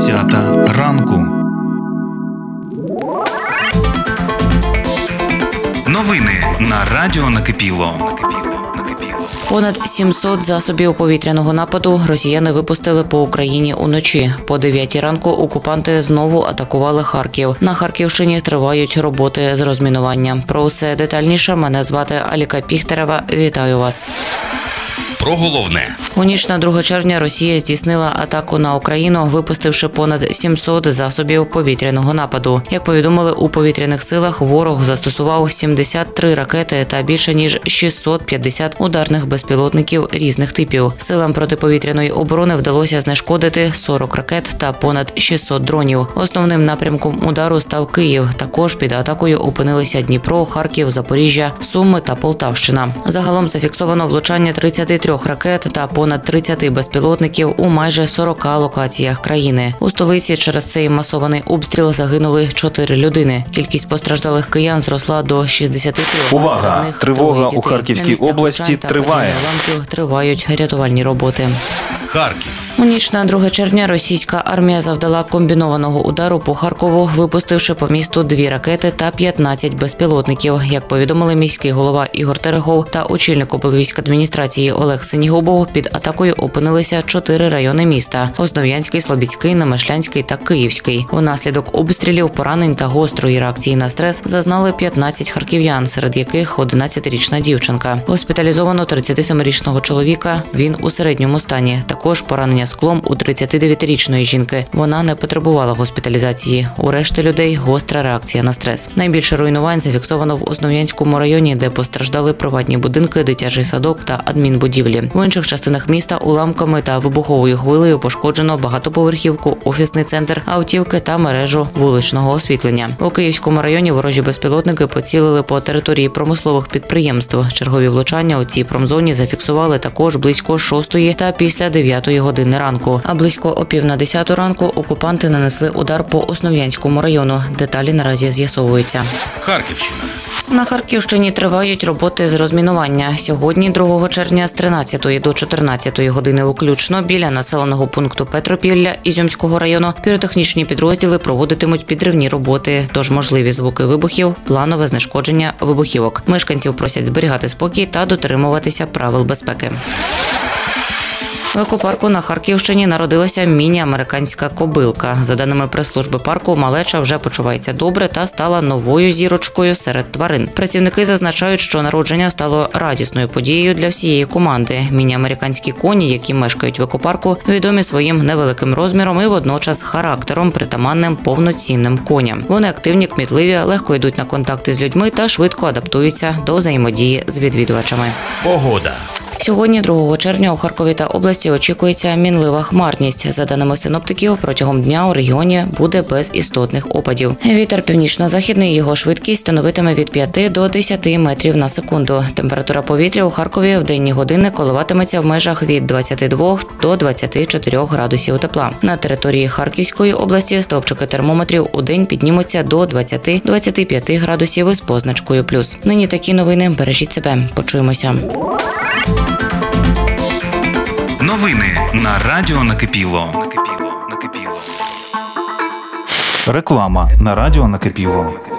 10 ранку. Новини на радіо Накипіло. Понад 700 засобів повітряного нападу росіяни випустили по Україні уночі. По 9 ранку окупанти знову атакували Харків. На Харківщині тривають роботи з розмінування. Про все детальніше мене звати Аліка Піхтерева. Вітаю вас. Про головне. У ніч на 2 червня Росія здійснила атаку на Україну, випустивши понад 700 засобів повітряного нападу. Як повідомили у повітряних силах, ворог застосував 73 ракети та більше ніж 650 ударних безпілотників різних типів. Силам протиповітряної оборони вдалося знешкодити 40 ракет та понад 600 дронів. Основним напрямком удару став Київ. Також під атакою опинилися Дніпро, Харків, Запоріжжя, Суми та Полтавщина. Загалом зафіксовано влучання 33 ракет та понад 30 безпілотників у майже 40 локаціях країни. У столиці через цей масований обстріл загинули 4 людини. Кількість постраждалих киян зросла до 63. Увага! Тривога у Харківській області триває. Тривають рятувальні роботи. Харків. У ніч на 2 червня російська армія завдала комбінованого удару по Харкову, випустивши по місту 2 ракети та 15 безпілотників. Як повідомили міський голова Ігор Терехов та очільник облвійськадміністрації Олег Синігубов, під атакою опинилися 4 райони міста – Основ'янський, Слобідський, Немишлянський та Київський. Внаслідок обстрілів, поранень та гострої реакції на стрес зазнали 15 харків'ян, серед яких 11-річна дівчинка. Госпіталізовано 37-річного чоловіка, він у середньому стані. Також поранення склом у 39-річної жінки. Вона не потребувала госпіталізації. У решти людей гостра реакція на стрес. Найбільше руйнувань зафіксовано в Основ'янському районі, де постраждали приватні будинки, дитячий садок та адмінбудівлі. В інших частинах міста уламками та вибуховою хвилею пошкоджено багатоповерхівку, офісний центр, автівки та мережу вуличного освітлення. У Київському районі ворожі безпілотники поцілили по території промислових підприємств. Чергові влучання у цій промзоні зафіксували також близько 6 та після 9 години ранку. А близько о 9:50 ранку окупанти нанесли удар по Основ'янському району. Деталі наразі з'ясовуються. Харківщина. На Харківщині тривають роботи з розмінування. Сьогодні, 2 червня, з 13 до 14 години включно біля населеного пункту Петропілля Ізюмського району піротехнічні підрозділи проводитимуть підривні роботи, тож можливі звуки вибухів, планове знешкодження вибухівок. Мешканців просять зберігати спокій та дотримуватися правил безпеки. В екопарку на Харківщині народилася міні-американська кобилка. За даними прес-служби парку, малеча вже почувається добре та стала новою зірочкою серед тварин. Працівники зазначають, що народження стало радісною подією для всієї команди. Міні-американські коні, які мешкають в екопарку, відомі своїм невеликим розміром і водночас характером, притаманним повноцінним коням. Вони активні, кмітливі, легко йдуть на контакти з людьми та швидко адаптуються до взаємодії з відвідувачами. Погода. Сьогодні, 2 червня, у Харкові та області очікується мінлива хмарність. За даними синоптиків, протягом дня у регіоні буде без істотних опадів. Вітер північно-західний, його швидкість становитиме від 5 до 10 метрів на секунду. Температура повітря у Харкові в денні години коливатиметься в межах від 22 до 24 градусів тепла. На території Харківської області стовпчики термометрів у день піднімуться до 20-25 градусів із позначкою плюс. Нині такі новини. Бережіть себе. Почуємося. Новини на радіо Накипіло. Реклама на радіо Накипіло.